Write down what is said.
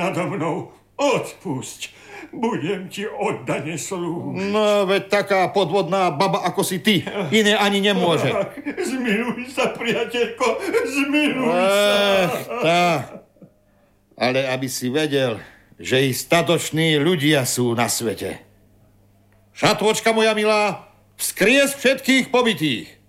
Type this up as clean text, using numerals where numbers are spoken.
nado mnou. Odpusť. Budem ti oddane slúžiť. No, veď taká podvodná baba ako si ty, iné ani nemôže. Zmiluj sa, priateľko, zmiluj sa. Tak. Ale aby si vedel, že i statoční ľudia sú na svete. Šatôčka moja milá, vzkries všetkých pobytých.